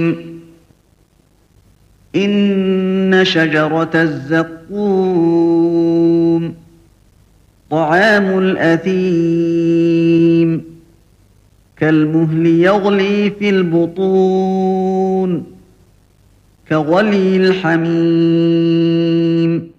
إن شجرة الزقوم طعام الأثيم كالمهل يغلي في البطون كغلي الحميم